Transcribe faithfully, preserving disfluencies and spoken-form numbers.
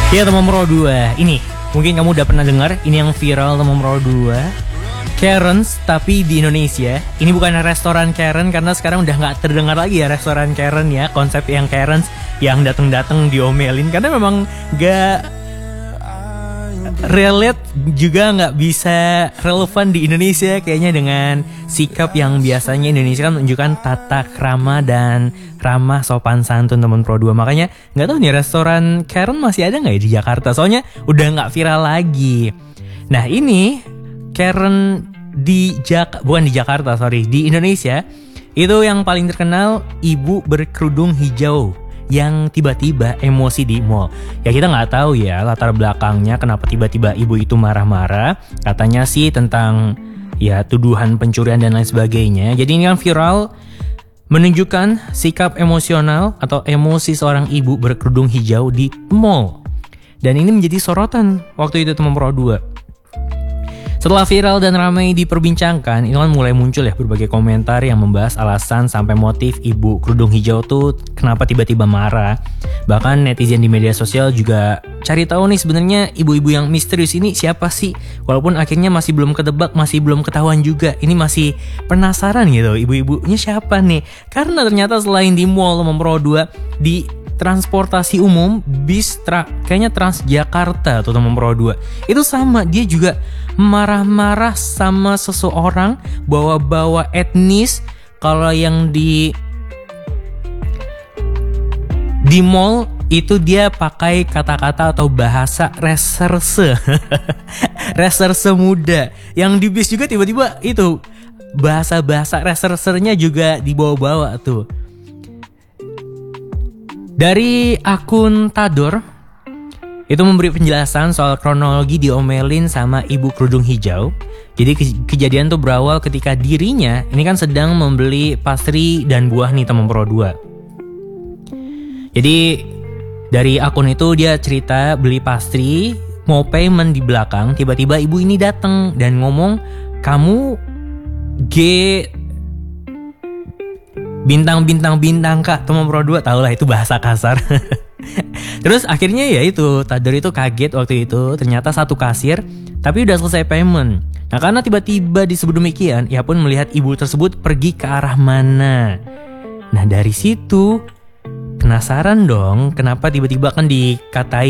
Ya teman Pro dua, ini mungkin kamu udah pernah dengar, ini yang viral teman Pro dua, Karen's tapi di Indonesia. Ini bukan restoran Karen karena sekarang udah nggak terdengar lagi ya restoran Karen ya, konsep yang Karen's yang datang-datang diomelin karena memang nggak relate juga, nggak bisa relevan di Indonesia kayaknya dengan sikap yang biasanya Indonesia kan menunjukkan tata krama dan ramah sopan santun teman Pro dua. Makanya nggak tahu nih restoran Karen masih ada nggak ya di Jakarta, soalnya udah nggak viral lagi. Nah ini Karen di Jak bukan di Jakarta sorry di Indonesia itu yang paling terkenal ibu berkerudung hijau yang tiba-tiba emosi di mall. Ya kita nggak tahu ya latar belakangnya kenapa tiba-tiba ibu itu marah-marah. Katanya sih tentang ya tuduhan pencurian dan lain sebagainya. Jadi ini kan viral menunjukkan sikap emosional atau emosi seorang ibu berkerudung hijau di mall. Dan ini menjadi sorotan waktu itu teman Pro dua. Setelah viral dan ramai diperbincangkan, ini kan mulai muncul ya berbagai komentar yang membahas alasan sampai motif ibu kerudung hijau tuh kenapa tiba-tiba marah. Bahkan netizen di media sosial juga cari tahu nih sebenarnya ibu-ibu yang misterius ini siapa sih? Walaupun akhirnya masih belum ketebak, masih belum ketahuan juga. Ini masih penasaran gitu, ibu-ibunya siapa nih? Karena ternyata selain di mall teman Pro dua, di transportasi umum, bis, tra- kayaknya Transjakarta atau teman Pro dua itu sama, dia juga marah-marah sama seseorang bawa-bawa etnis. Kalau yang di di mall itu dia pakai kata-kata atau bahasa reserse reserse muda. Yang di bis juga tiba-tiba itu bahasa-bahasa resersernya juga dibawa-bawa tuh. Dari akun Tador itu memberi penjelasan soal kronologi diomelin sama ibu kerudung hijau. Jadi ke- kejadian tuh berawal ketika dirinya ini kan sedang membeli pastry dan buah nih teman Pro dua. Jadi dari akun itu dia cerita beli pastry, mau payment di belakang, tiba-tiba ibu ini datang dan ngomong, "Kamu G bintang-bintang-bintang kak." Teman Pro dua tau lah itu bahasa kasar. Terus akhirnya ya itu Tador itu kaget waktu itu, ternyata satu kasir tapi udah selesai payment. Nah karena tiba-tiba disebut demikian, ia pun melihat ibu tersebut pergi ke arah mana. Nah dari situ penasaran dong kenapa tiba-tiba kan dikatain